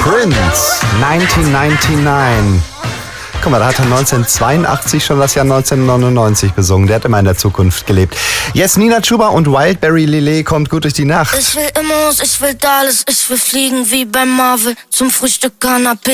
Prince, 1999. Guck mal, da hat er 1982 schon das Jahr 1999 besungen. Der hat immer in der Zukunft gelebt. Yes, Nina Chuba und Wildberry Lillet kommt gut durch die Nacht. Ich will Immos, ich will Dallas, ich will fliegen wie bei Marvel. Zum Frühstück Canapé.